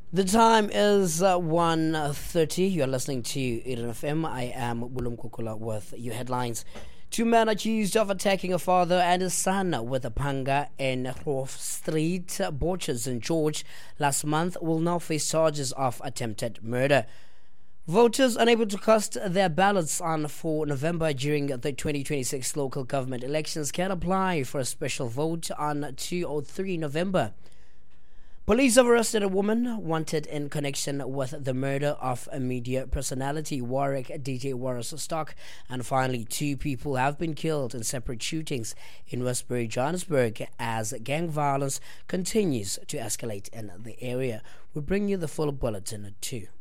The time is 1:30. You're listening to Eden FM. I am Bulum Kukula with your headlines. Two men accused of attacking a father and his son with a panga in Hof Street, Borchers, St. George last month will now face charges of attempted murder. Voters unable to cast their ballots on for November during the 2026 local government elections can apply for a special vote on 2 or 3 November. Police have arrested a woman wanted in connection with the murder of a media personality, Warwick DJ Warris Stock, and finally 2 people have been killed in separate shootings in Westbury, Johannesburg, as gang violence continues to escalate in the area. We'll bring you the full bulletin at 2.